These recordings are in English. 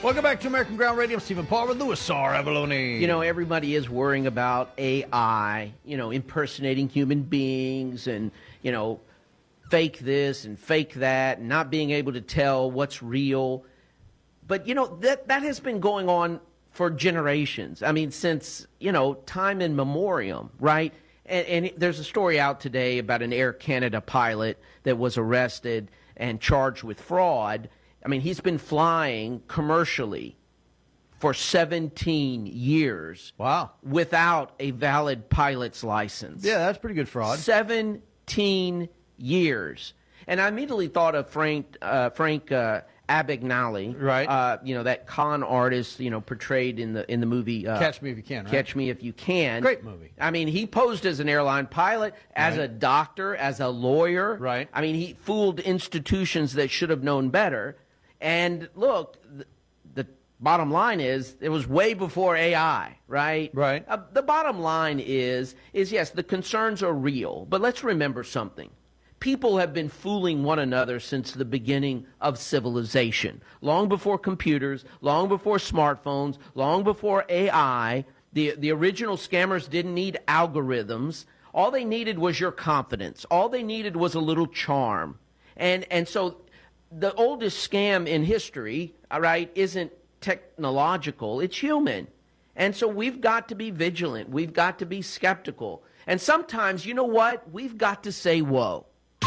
Welcome back to American Ground Radio. I'm Stephen Paul with Louis R. Avalone. You know, everybody is worrying about AI, impersonating human beings and, fake this and fake that and not being able to tell what's real. But, that has been going on for generations. I mean, since, time in memoriam, right? And there's a story out today about an Air Canada pilot that was arrested and charged with fraud. I mean, he's been flying commercially for 17 years. Wow. Without a valid pilot's license. Yeah, that's pretty good fraud. 17 years. And I immediately thought of Frank Abagnale, right? That con artist, portrayed in the movie Catch Me If You Can. Right? Catch Me If You Can. Great movie. I mean, he posed as an airline pilot, as a doctor, as a lawyer. Right. I mean, he fooled institutions that should have known better. And look, the bottom line is it was way before AI, right? Right. The bottom line is yes, the concerns are real, but let's remember something. People have been fooling one another since the beginning of civilization. Long before computers, long before smartphones, long before AI, the original scammers didn't need algorithms. All they needed was your confidence. All they needed was a little charm. And so the oldest scam in history, all right, isn't technological, it's human. And so we've got to be vigilant. We've got to be skeptical. And sometimes, you know what? We've got to say whoa.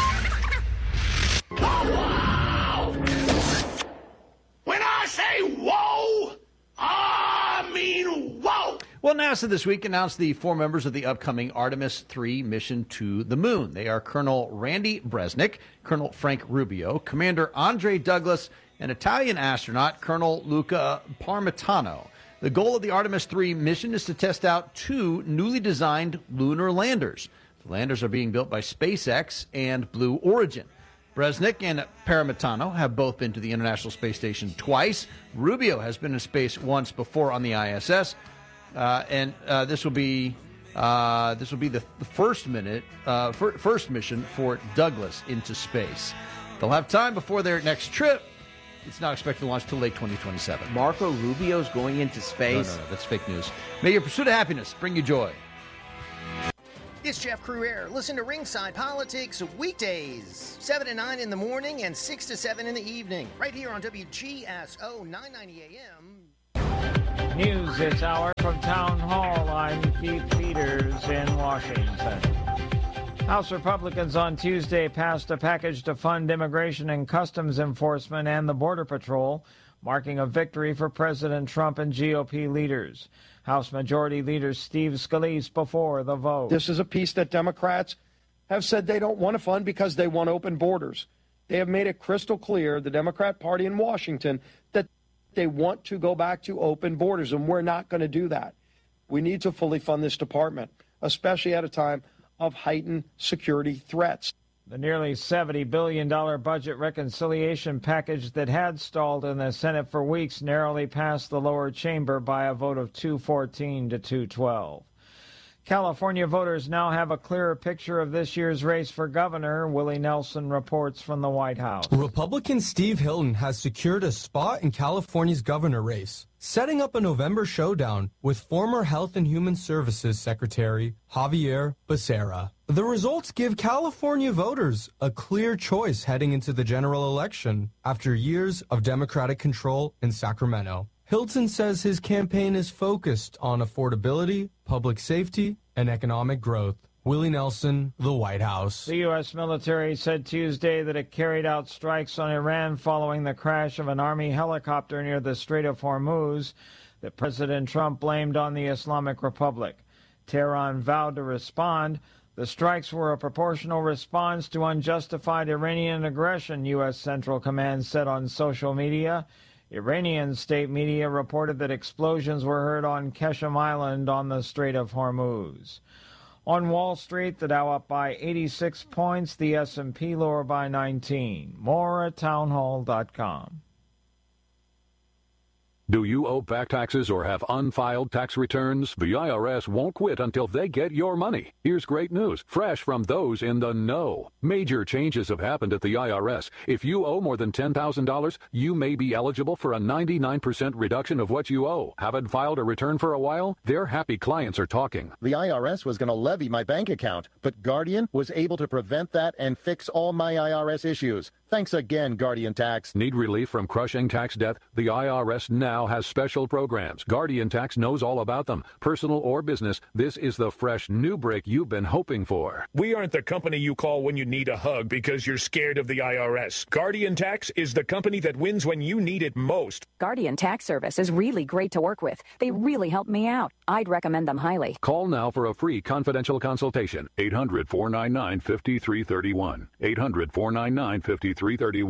Wow! When I say whoa, I mean whoa! Well, NASA this week announced the 4 members of the upcoming Artemis 3 mission to the moon. They are Colonel Randy Bresnik, Colonel Frank Rubio, Commander Andre Douglas, and Italian astronaut Colonel Luca Parmitano. The goal of the Artemis 3 mission is to test out 2 newly designed lunar landers. The landers are being built by SpaceX and Blue Origin. Bresnik and Parmitano have both been to the International Space Station twice. Rubio has been in space once before on the ISS. This will be the first mission for Douglas into space. They'll have time before their next trip. It's not expected to launch till late 2027. Marco Rubio's going into space? No, that's fake news. May your pursuit of happiness bring you joy. It's Jeff Crouere. Listen to Ringside Politics weekdays, 7 to 9 in the morning and 6 to 7 in the evening, right here on WGSO 990 AM. News this hour from Town Hall. I'm Keith Peters in Washington. House Republicans on Tuesday passed a package to fund immigration and customs enforcement and the Border Patrol, marking a victory for President Trump and GOP leaders. House Majority Leader Steve Scalise before the vote. This is a piece that Democrats have said they don't want to fund because they want open borders. They have made it crystal clear, the Democrat Party in Washington, that they want to go back to open borders, and we're not going to do that. We need to fully fund this department, especially at a time of heightened security threats. The nearly $70 billion budget reconciliation package that had stalled in the Senate for weeks narrowly passed the lower chamber by a vote of 214 to 212. California voters now have a clearer picture of this year's race for governor. Willie Nelson reports from the White House. Republican Steve Hilton has secured a spot in California's governor race, setting up a November showdown with former Health and Human Services Secretary Javier Becerra. The results give California voters a clear choice heading into the general election after years of Democratic control in Sacramento. Hilton says his campaign is focused on affordability, public safety, and economic growth. Willie Nelson, the White House. The U.S. military said Tuesday that it carried out strikes on Iran following the crash of an Army helicopter near the Strait of Hormuz that President Trump blamed on the Islamic Republic. Tehran vowed to respond. The strikes were a proportional response to unjustified Iranian aggression, U.S. Central Command said on social media. Iranian state media reported that explosions were heard on Keshem Island on the Strait of Hormuz. On Wall Street, the Dow up by 86 points, the S&P lower by 19. More at townhall.com. Do you owe back taxes or have unfiled tax returns? The IRS won't quit until they get your money. Here's great news, fresh from those in the know. Major changes have happened at the IRS. If you owe more than $10,000, you may be eligible for a 99% reduction of what you owe. Haven't filed a return for a while? Their happy clients are talking. The IRS was going to levy my bank account, but Guardian was able to prevent that and fix all my IRS issues. Thanks again, Guardian Tax. Need relief from crushing tax debt? The IRS now has special programs. Guardian Tax knows all about them. Personal or business, this is the fresh new break you've been hoping for. We aren't the company you call when you need a hug because you're scared of the IRS. Guardian Tax is the company that wins when you need it most. Guardian Tax Service is really great to work with. They really help me out. I'd recommend them highly. Call now for a free confidential consultation. 800-499-5331. 800-499-5331.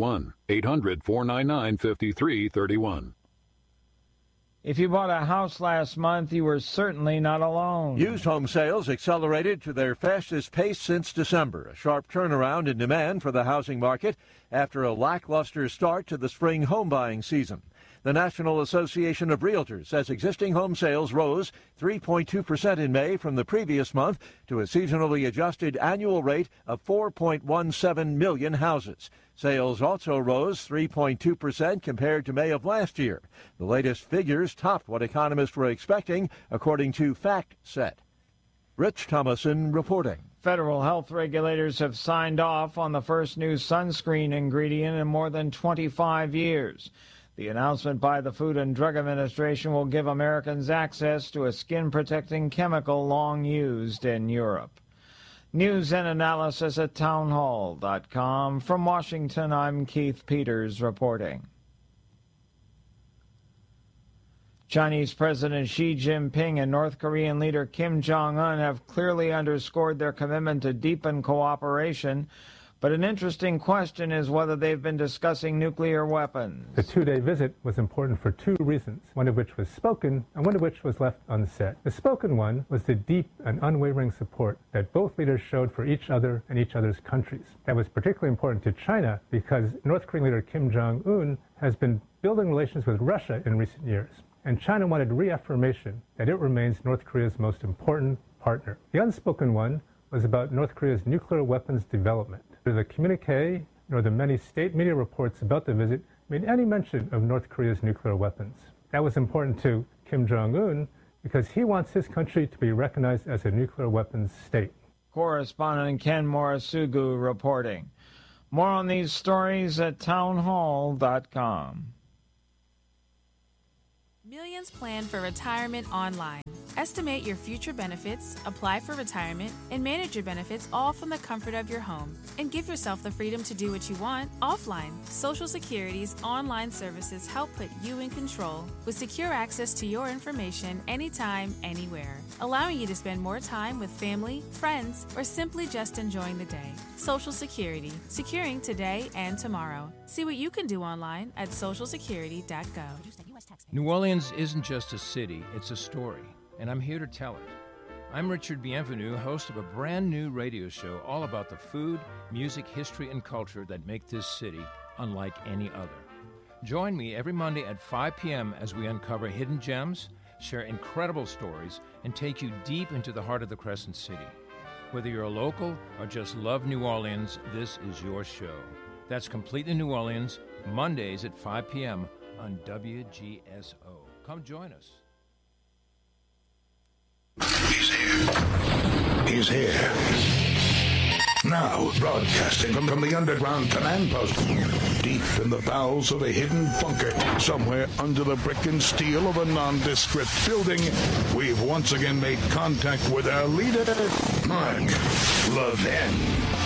800-499-5331. If you bought a house last month, you were certainly not alone. Used home sales accelerated to their fastest pace since December, a sharp turnaround in demand for the housing market after a lackluster start to the spring home buying season. The National Association of Realtors says existing home sales rose 3.2% in May from the previous month to a seasonally adjusted annual rate of 4.17 million houses. Sales also rose 3.2% compared to May of last year. The latest figures topped what economists were expecting, according to FactSet. Rich Thomason reporting. Federal health regulators have signed off on the first new sunscreen ingredient in more than 25 years. The announcement by the Food and Drug Administration will give Americans access to a skin-protecting chemical long used in Europe. News and analysis at townhall.com. From Washington, I'm Keith Peters reporting. Chinese President Xi Jinping and North Korean leader Kim Jong-un have clearly underscored their commitment to deepen cooperation. But an interesting question is whether they've been discussing nuclear weapons. The two-day visit was important for two reasons, one of which was spoken and one of which was left unsaid. The spoken one was the deep and unwavering support that both leaders showed for each other and each other's countries. That was particularly important to China because North Korean leader Kim Jong-un has been building relations with Russia in recent years, and China wanted reaffirmation that it remains North Korea's most important partner. The unspoken one was about North Korea's nuclear weapons development. Neither the communique nor the many state media reports about the visit made any mention of North Korea's nuclear weapons. That was important to Kim Jong-un because he wants his country to be recognized as a nuclear weapons state. Correspondent Ken Morisugu reporting. More on these stories at townhall.com. Millions plan for retirement online. Estimate your future benefits, apply for retirement, and manage your benefits all from the comfort of your home. And give yourself the freedom to do what you want offline. Social Security's online services help put you in control with secure access to your information anytime, anywhere, allowing you to spend more time with family, friends, or simply just enjoying the day. Social Security, securing today and tomorrow. See what you can do online at socialsecurity.gov. New Orleans isn't just a city, it's a story, and I'm here to tell it. I'm Richard Bienvenu, host of a brand new radio show all about the food, music, history, and culture that make this city unlike any other. Join me every Monday at 5 p.m. as we uncover hidden gems, share incredible stories, and take you deep into the heart of the Crescent City. Whether you're a local or just love New Orleans, this is your show. That's Completely New Orleans, Mondays at 5 p.m. on WGSO. Come join us. He's here. Now, broadcasting from the underground command post, deep in the bowels of a hidden bunker, somewhere under the brick and steel of a nondescript building, we've once again made contact with our leader, Mark Levin.